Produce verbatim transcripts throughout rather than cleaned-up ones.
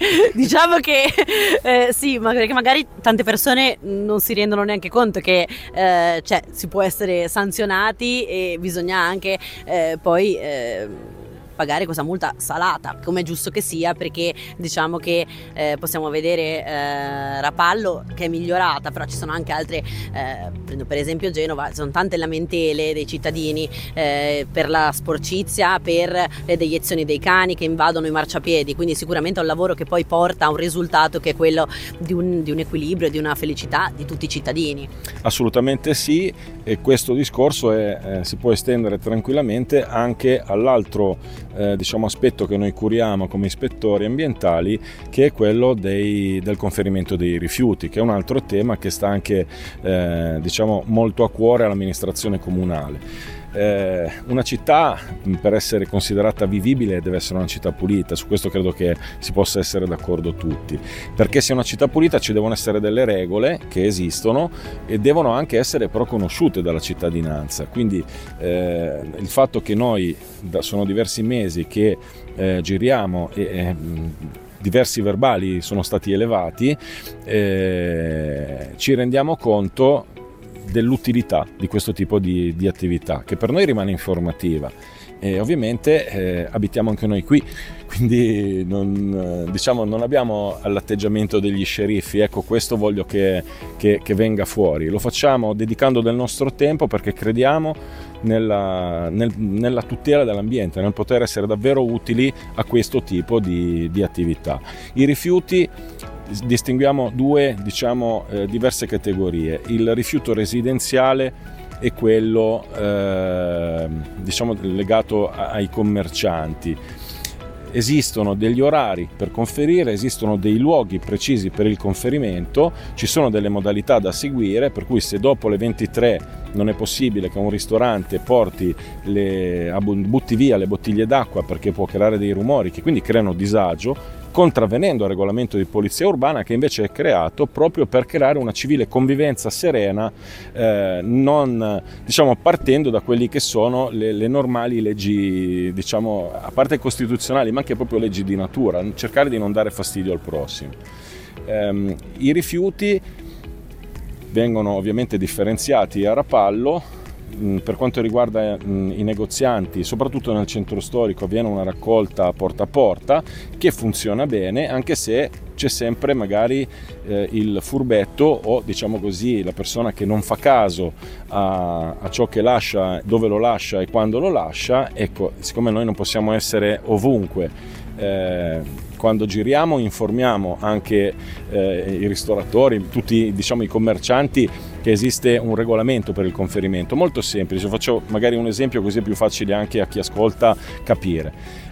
Diciamo che eh, sì, ma perché magari tante persone non si rendono neanche conto che eh, cioè, si può essere sanzionati e bisogna anche eh, poi eh, pagare questa multa salata, come è giusto che sia, perché diciamo che eh, possiamo vedere eh, Rapallo che è migliorata, però ci sono anche altre, eh, prendo per esempio Genova, ci sono tante lamentele dei cittadini eh, per la sporcizia, per le deiezioni dei cani che invadono i marciapiedi, quindi sicuramente è un lavoro che poi porta a un risultato che è quello di un, di un equilibrio, di una felicità di tutti i cittadini. Assolutamente sì, e questo discorso è, eh, si può estendere tranquillamente anche all'altro Eh, diciamo aspetto che noi curiamo come ispettori ambientali, che è quello dei, del conferimento dei rifiuti, che è un altro tema che sta anche eh, diciamo molto a cuore all'amministrazione comunale. Eh, una città, per essere considerata vivibile, deve essere una città pulita. Su questo credo che si possa essere d'accordo tutti, perché se è una città pulita ci devono essere delle regole che esistono e devono anche essere però conosciute dalla cittadinanza. Quindi eh, il fatto che noi da, sono diversi mesi che eh, giriamo e eh, diversi verbali sono stati elevati, eh, ci rendiamo conto dell'utilità di questo tipo di, di attività, che per noi rimane informativa. E ovviamente eh, abitiamo anche noi qui, quindi non, diciamo, non abbiamo l'atteggiamento degli sceriffi. Ecco, questo voglio che, che, che venga fuori. Lo facciamo dedicando del nostro tempo perché crediamo nella, nel, nella tutela dell'ambiente, nel poter essere davvero utili a questo tipo di, di attività. I rifiuti distinguiamo due, diciamo, eh, diverse categorie. Il rifiuto residenziale è quello eh, diciamo legato ai commercianti. Esistono degli orari per conferire, esistono dei luoghi precisi per il conferimento, ci sono delle modalità da seguire, per cui se dopo le ventitré non è possibile che un ristorante porti le, butti via le bottiglie d'acqua perché può creare dei rumori che quindi creano disagio, contravvenendo al regolamento di polizia urbana, che invece è creato proprio per creare una civile convivenza serena, eh, non diciamo partendo da quelli che sono le, le normali leggi, diciamo, a parte costituzionali, ma anche proprio leggi di natura, cercare di non dare fastidio al prossimo. Eh, I rifiuti vengono ovviamente differenziati a Rapallo. Per quanto riguarda i negozianti, soprattutto nel centro storico avviene una raccolta porta a porta che funziona bene, anche se c'è sempre magari eh, il furbetto o, diciamo così, la persona che non fa caso a, a ciò che lascia, dove lo lascia e quando lo lascia. Ecco, siccome noi non possiamo essere ovunque, eh, quando giriamo informiamo anche eh, i ristoratori, tutti, diciamo, i commercianti, che esiste un regolamento per il conferimento molto semplice. Faccio magari un esempio così è più facile anche a chi ascolta capire.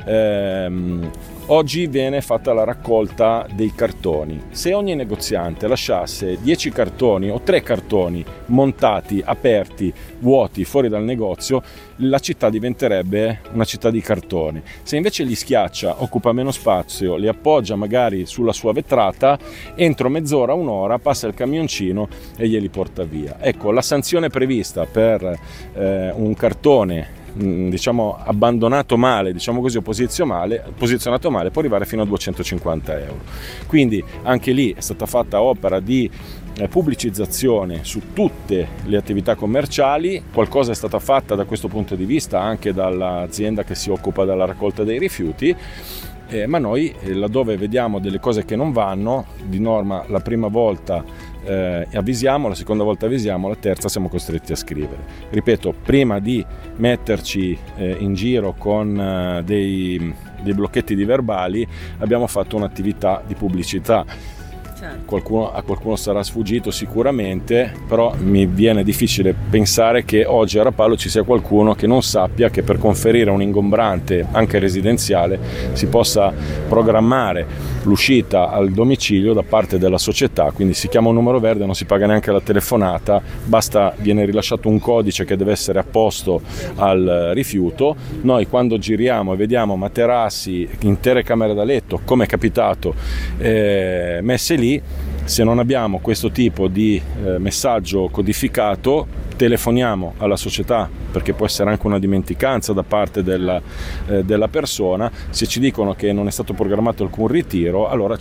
Ehm, oggi viene fatta la raccolta dei cartoni. Se ogni negoziante lasciasse dieci cartoni o tre cartoni montati, aperti, vuoti fuori dal negozio, la città diventerebbe una città di cartoni. Se invece li schiaccia, occupa meno spazio, li appoggia magari sulla sua vetrata, entro mezz'ora, un'ora passa il camioncino e glieli porta via. Ecco, la sanzione prevista per eh, un cartone diciamo abbandonato male, diciamo così, o male, posizionato male, può arrivare fino a duecentocinquanta euro. Quindi anche lì è stata fatta opera di eh, pubblicizzazione su tutte le attività commerciali. Qualcosa è stata fatta da questo punto di vista anche dall'azienda che si occupa della raccolta dei rifiuti. Eh, ma noi eh, laddove vediamo delle cose che non vanno, di norma la prima volta eh, avvisiamo, la seconda volta avvisiamo, la terza siamo costretti a scrivere. Ripeto, prima di metterci eh, in giro con eh, dei, dei blocchetti di verbali abbiamo fatto un'attività di pubblicità. Qualcuno, a qualcuno sarà sfuggito sicuramente, però mi viene difficile pensare che oggi a Rapallo ci sia qualcuno che non sappia che per conferire un ingombrante anche residenziale si possa programmare l'uscita al domicilio da parte della società. Quindi si chiama un numero verde, non si paga neanche la telefonata, basta, viene rilasciato un codice che deve essere apposto al rifiuto. Noi quando giriamo e vediamo materassi, intere camere da letto, come è capitato, eh, messe lì, se non abbiamo questo tipo di eh, messaggio codificato, telefoniamo alla società, perché può essere anche una dimenticanza da parte della, eh, della persona. Se ci dicono che non è stato programmato alcun ritiro, allora